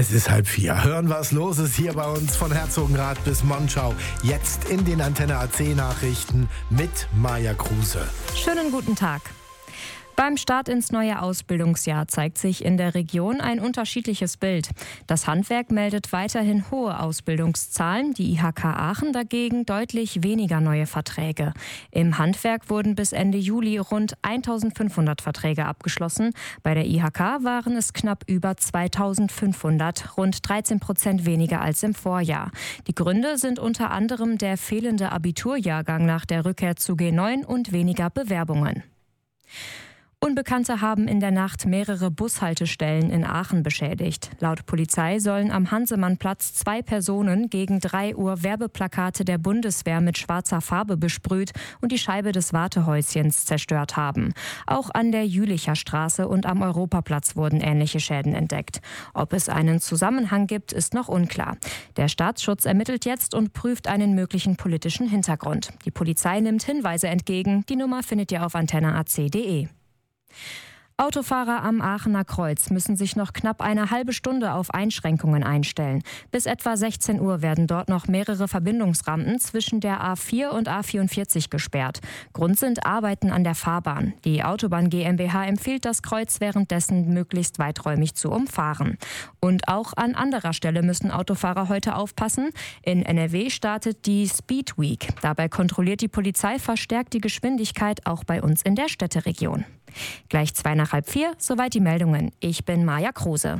Es ist 3:30. Hören, was los ist hier bei uns von Herzogenrath bis Monschau. Jetzt in den Antenne AC Nachrichten mit Maja Kruse. Schönen guten Tag. Beim Start ins neue Ausbildungsjahr zeigt sich in der Region ein unterschiedliches Bild. Das Handwerk meldet weiterhin hohe Ausbildungszahlen, die IHK Aachen dagegen deutlich weniger neue Verträge. Im Handwerk wurden bis Ende Juli rund 1.500 Verträge abgeschlossen. Bei der IHK waren es knapp über 2.500, rund 13% weniger als im Vorjahr. Die Gründe sind unter anderem der fehlende Abiturjahrgang nach der Rückkehr zu G9 und weniger Bewerbungen. Unbekannte haben in der Nacht mehrere Bushaltestellen in Aachen beschädigt. Laut Polizei sollen am Hansemannplatz 2 Personen gegen 3 Uhr Werbeplakate der Bundeswehr mit schwarzer Farbe besprüht und die Scheibe des Wartehäuschens zerstört haben. Auch an der Jülicher Straße und am Europaplatz wurden ähnliche Schäden entdeckt. Ob es einen Zusammenhang gibt, ist noch unklar. Der Staatsschutz ermittelt jetzt und prüft einen möglichen politischen Hintergrund. Die Polizei nimmt Hinweise entgegen. Die Nummer findet ihr auf antenneac.de. Autofahrer am Aachener Kreuz müssen sich noch knapp eine halbe Stunde auf Einschränkungen einstellen. Bis etwa 16 Uhr werden dort noch mehrere Verbindungsrampen zwischen der A4 und A44 gesperrt. Grund sind Arbeiten an der Fahrbahn. Die Autobahn GmbH empfiehlt, das Kreuz währenddessen möglichst weiträumig zu umfahren. Und auch an anderer Stelle müssen Autofahrer heute aufpassen. In NRW startet die Speed Week. Dabei kontrolliert die Polizei verstärkt die Geschwindigkeit auch bei uns in der Städteregion. Gleich 3:45, soweit die Meldungen. Ich bin Maja Kruse.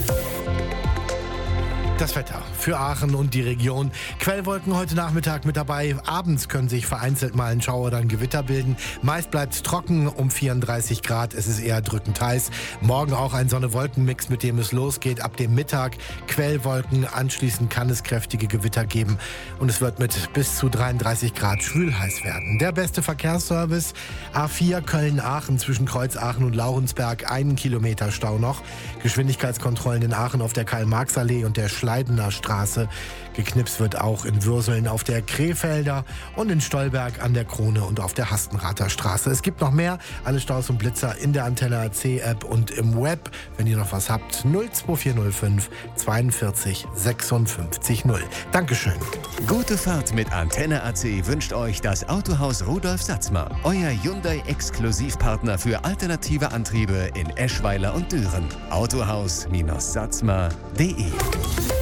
Das Wetter für Aachen und die Region. Quellwolken heute Nachmittag mit dabei. Abends können sich vereinzelt mal ein Schauer oder ein Gewitter bilden. Meist bleibt es trocken um 34 Grad. Es ist eher drückend heiß. Morgen auch ein Sonne-Wolken-Mix, mit dem es losgeht. Ab dem Mittag Quellwolken. Anschließend kann es kräftige Gewitter geben. Und es wird mit bis zu 33 Grad schwül heiß werden. Der beste Verkehrsservice. A4 Köln-Aachen zwischen Kreuz Aachen und Laurensberg. 1 Kilometer Stau noch. Geschwindigkeitskontrollen in Aachen auf der Karl-Marx-Allee und der Schleidener Straße. Geknipst wird auch in Würseln auf der Krefelder und in Stolberg an der Krone und auf der Hastenrather Straße. Es gibt noch mehr, alle Staus und Blitzer in der Antenne AC App und im Web. Wenn ihr noch was habt, 02405 42 56 0. Dankeschön. Gute Fahrt mit Antenne AC wünscht euch das Autohaus Rudolf Satzma. Euer Hyundai-Exklusivpartner für alternative Antriebe in Eschweiler und Düren. Autohaus-satzma.de